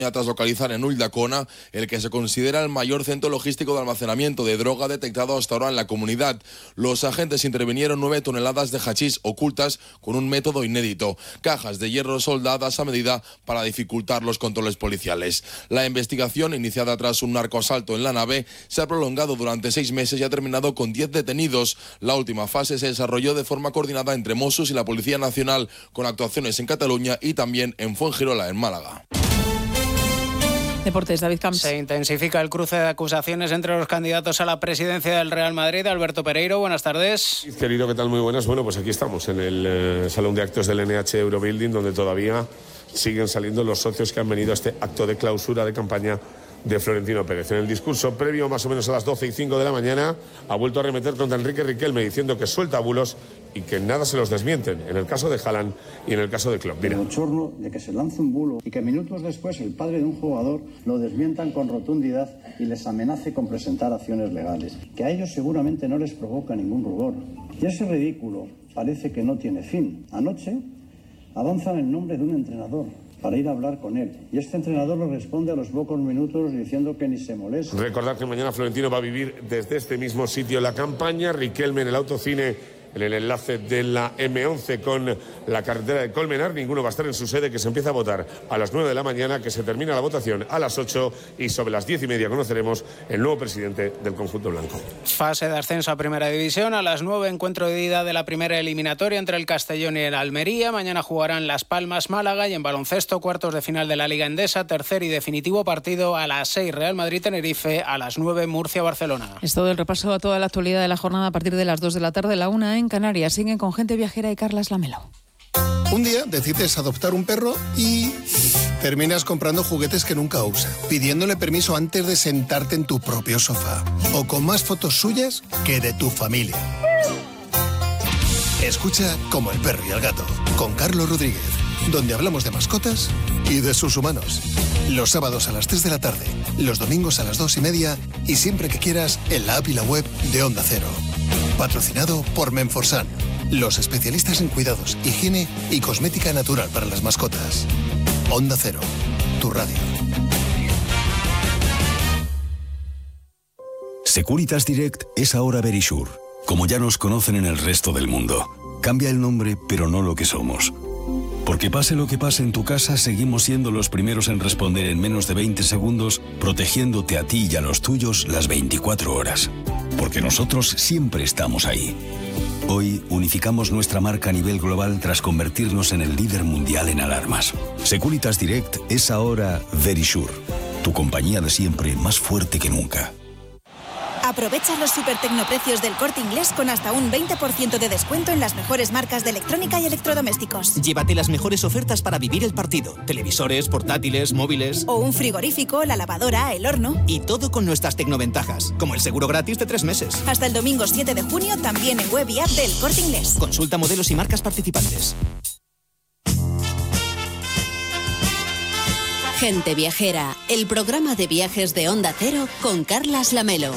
tras localizar en Ulldecona el que se considera el mayor centro logístico de almacenamiento de droga detectado hasta ahora en la comunidad. Los agentes intervinieron 9 toneladas de hachís ocultas con un método inédito, cajas de hierro soldadas a medida para dificultar los controles policiales. La investigación, iniciada tras un narcoasalto en la nave, se ha prolongado durante 6 meses y ha terminado con 10 detenidos. La última fase se desarrolló de forma coordinada entre Mossos y la Policía Nacional, con actuaciones en Cataluña y también en Fuengirola, en Málaga. Deportes, David Camps. Se intensifica el cruce de acusaciones entre los candidatos a la presidencia del Real Madrid. Alberto Pereiro, buenas tardes. Querido, ¿qué tal? Muy buenas. Bueno, pues aquí estamos en el Salón de Actos del NH Eurobuilding, donde todavía siguen saliendo los socios que han venido a este acto de clausura de campaña de Florentino Pérez. En el discurso previo, más o menos a las 12:05 de la mañana, ha vuelto a arremeter contra Enrique Riquelme, diciendo que suelta bulos y que nada se los desmienten, en el caso de Haaland y en el caso de Klopp. Mira. El bochorno de que se lance un bulo y que minutos después el padre de un jugador lo desmientan con rotundidad y les amenace con presentar acciones legales, que a ellos seguramente no les provoca ningún rubor. Y ese ridículo parece que no tiene fin. Anoche avanzan el nombre de un entrenador para ir a hablar con él. Y este entrenador le responde a los pocos minutos diciendo que ni se molesta. Recordad que mañana Florentino va a vivir desde este mismo sitio la campaña. Riquelme en el autocine, en el enlace de la M11 con la carretera de Colmenar. Ninguno va a estar en su sede, que se empieza a votar a las 9 de la mañana, que se termina la votación a las 8 y sobre las 10:30 conoceremos el nuevo presidente del conjunto blanco. Fase de ascenso a Primera División. A las 9, encuentro de ida de la primera eliminatoria entre el Castellón y el Almería. Mañana jugarán Las Palmas, Málaga, y en baloncesto, cuartos de final de la Liga Endesa. Tercer y definitivo partido a las 6, Real Madrid-Tenerife. A las 9, Murcia-Barcelona. Es todo el repaso a toda la actualidad de la jornada a partir de las 2 de la tarde, la 1 en Canarias. Siguen con Gente Viajera y Carlas Lamelo. Un día decides adoptar un perro y terminas comprando juguetes que nunca usa, pidiéndole permiso antes de sentarte en tu propio sofá, o con más fotos suyas que de tu familia. Escucha Como el perro y el gato, con Carlos Rodríguez, donde hablamos de mascotas y de sus humanos. Los sábados a las 3 de la tarde, los domingos a las 2:30 y siempre que quieras en la app y la web de Onda Cero. Patrocinado por Menforsan, los especialistas en cuidados, higiene y cosmética natural para las mascotas. Onda Cero, tu radio. Securitas Direct es ahora Verisure, como ya nos conocen en el resto del mundo. Cambia el nombre, pero no lo que somos. Porque pase lo que pase en tu casa, seguimos siendo los primeros en responder en menos de 20 segundos, protegiéndote a ti y a los tuyos las 24 horas. Porque nosotros siempre estamos ahí. Hoy unificamos nuestra marca a nivel global tras convertirnos en el líder mundial en alarmas. Securitas Direct es ahora Verisure, tu compañía de siempre, más fuerte que nunca. Aprovecha los supertecnoprecios del Corte Inglés con hasta un 20% de descuento en las mejores marcas de electrónica y electrodomésticos. Llévate las mejores ofertas para vivir el partido. Televisores, portátiles, móviles... O un frigorífico, la lavadora, el horno... Y todo con nuestras tecnoventajas, como el seguro gratis de 3 meses. Hasta el domingo 7 de junio también en web y app del Corte Inglés. Consulta modelos y marcas participantes. Gente Viajera, el programa de viajes de Onda Cero con Carlas Lamelo.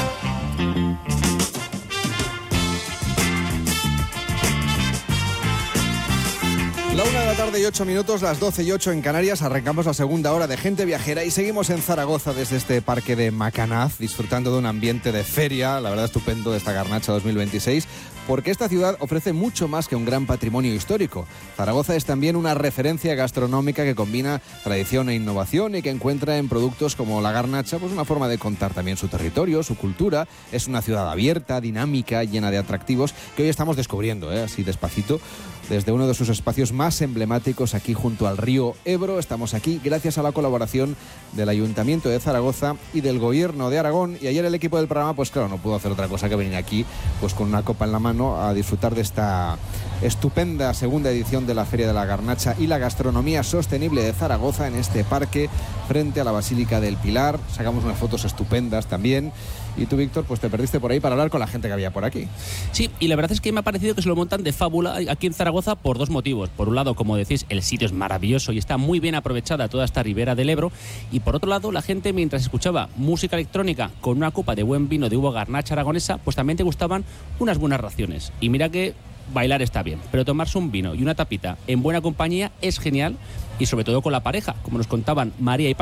La 1 de la tarde y 8 minutos, las 12:08 en Canarias. Arrancamos la segunda hora de Gente Viajera y seguimos en Zaragoza desde este parque de Macanaz, disfrutando de un ambiente de feria, la verdad estupendo, de esta Garnacha 2026, porque esta ciudad ofrece mucho más que un gran patrimonio histórico. Zaragoza es también una referencia gastronómica que combina tradición e innovación y que encuentra en productos como la garnacha pues una forma de contar también su territorio, su cultura. Es una ciudad abierta, dinámica, llena de atractivos que hoy estamos descubriendo, así despacito, desde uno de sus espacios más emblemáticos aquí junto al río Ebro. Estamos aquí gracias a la colaboración del Ayuntamiento de Zaragoza y del Gobierno de Aragón, y ayer el equipo del programa pues claro, no pudo hacer otra cosa que venir aquí pues con una copa en la mano a disfrutar de esta estupenda segunda edición de la Feria de la Garnacha y la gastronomía sostenible de Zaragoza en este parque frente a la Basílica del Pilar. Sacamos unas fotos estupendas también. Y tú, Víctor, pues te perdiste por ahí para hablar con la gente que había por aquí. Sí, y la verdad es que me ha parecido que se lo montan de fábula aquí en Zaragoza por dos motivos. Por un lado, como decís, el sitio es maravilloso y está muy bien aprovechada toda esta ribera del Ebro. Y por otro lado, la gente, mientras escuchaba música electrónica con una copa de buen vino de uva garnacha aragonesa, pues también te gustaban unas buenas raciones. Y mira que bailar está bien, pero tomarse un vino y una tapita en buena compañía es genial, y sobre todo con la pareja, como nos contaban María y